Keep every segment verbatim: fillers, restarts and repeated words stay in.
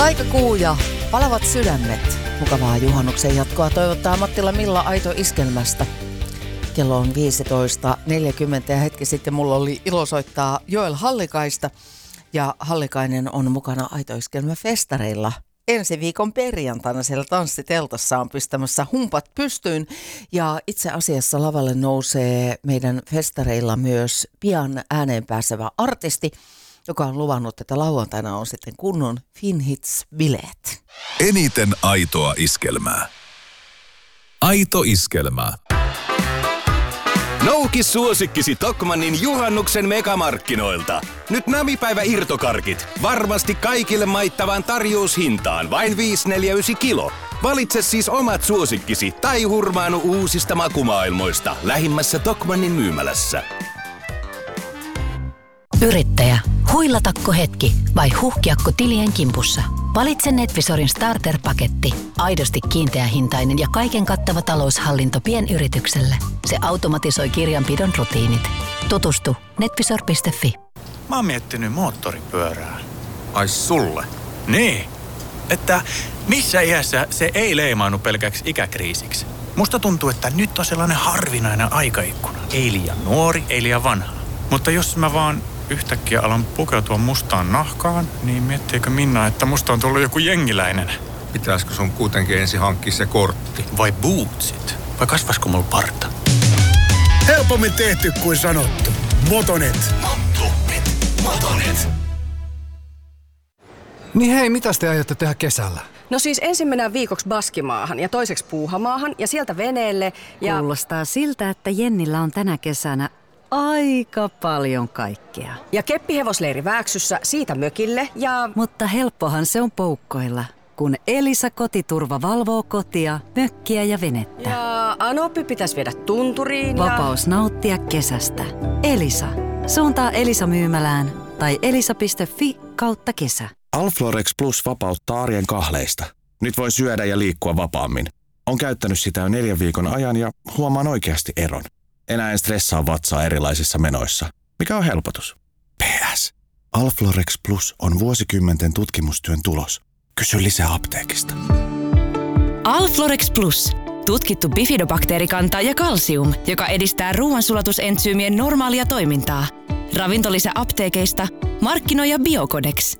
Taikakuu ja palavat sydämet. Mukavaa juhannuksen jatkoa toivottaa Mattila Milla Aito Iskelmästä. Kello on viisitoista neljäkymmentä ja hetki sitten mulla oli ilo soittaa Joel Hallikaista. Ja Hallikainen on mukana Aito Iskelmä festareilla. Ensi viikon perjantaina siellä tanssiteltassa on pistämässä humpat pystyyn. Ja itse asiassa lavalle nousee meidän festareilla myös pian ääneen pääsevä artisti, joka on luvannut, että lauantaina on sitten kunnon Finhits-bileet. Eniten aitoa iskelmää. Aito iskelmää. Nouki suosikkisi Tokmannin juhannuksen megamarkkinoilta. Nyt namipäivä irtokarkit. Varmasti kaikille maittavaan tarjoushintaan. Vain viisi neljä yhdeksän kilo. Valitse siis omat suosikkisi tai hurmaanu uusista makumaailmoista lähimmässä Tokmannin myymälässä. Yrittäjä, huilatakko hetki vai huhkiakko tilien kimpussa? Valitse Netvisorin starter-paketti. Aidosti kiinteähintainen ja kaiken kattava taloushallinto pienyritykselle. Se automatisoi kirjanpidon rutiinit. Tutustu netvisor piste fi. Mä oon miettinyt moottoripyörää. Ai sulle? Niin. Että missä iässä se ei leimaannu pelkäksi ikäkriisiksi? Musta tuntuu, että nyt on sellainen harvinainen aikaikkuna. Ei liian nuori, ei liian vanha. Mutta jos mä vaan yhtäkkiä alan pukeutua mustaan nahkaan, niin miettiikö Minna, että musta on tullut joku jengiläinen? Pitäisikö sun kuitenkin ensin hankkia se kortti? Vai bootsit? Vai kasvaisiko mulla parta? Helpommin tehty kuin sanottu. Motonet. Motonet. Motonet. Niin hei, mitäs te aiotte tehdä kesällä? No siis ensin mennään viikoksi Baskimaahan ja toiseksi Puuhamaahan ja sieltä veneelle ja... Kuulostaa siltä, että Jennillä on tänä kesänä aika paljon kaikkea. Ja keppihevosleiri Vääksyssä, siitä mökille ja... Mutta helppohan se on poukkoilla, kun Elisa Kotiturva valvoo kotia, mökkiä ja venettä. Ja Anoppi pitäisi viedä tunturiin ja... Vapaus nauttia kesästä. Elisa. Suuntaa Elisa myymälään tai elisa piste fi kautta kesä. Alflorex Plus vapauttaa arjen kahleista. Nyt voi syödä ja liikkua vapaammin. On käyttänyt sitä jo neljän viikon ajan ja huomaan oikeasti eron. Enää en stressaa vatsaa erilaisissa menoissa, mikä on helpotus. P S. Alflorex Plus on vuosikymmenten tutkimustyön tulos. Kysy lisää apteekista. Alflorex Plus. Tutkittu bifidobakteerikanta ja kalsium, joka edistää ruoansulatusentsyymien normaalia toimintaa. Ravintolisä apteekeista. Markkinoija Biocodex.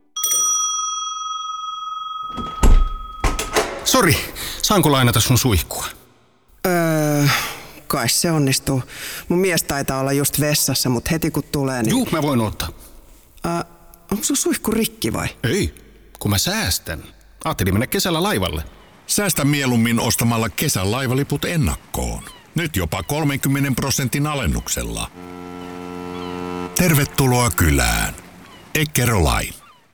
Sori, saanko lainata sun suihkua? Öö... Kai se onnistuu. Mun mies taitaa olla just vessassa, mutta heti kun tulee, niin... Juu, mä voin ottaa. Äh, onko sun suihku rikki vai? Ei, kun mä säästän. Ajattelin mennä kesällä laivalle. Säästä mieluummin ostamalla kesän laivaliput ennakkoon. Nyt jopa kolmenkymmenen prosentin alennuksella. Tervetuloa kylään. Eckerö Line.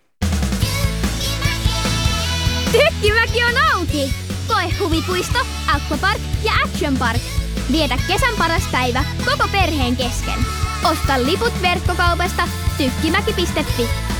Tykkimäki on auki! Koe huvipuisto, aquapark ja action park. Vietä kesän paras päivä koko perheen kesken. Osta liput verkkokaupasta tykkimäki piste fi.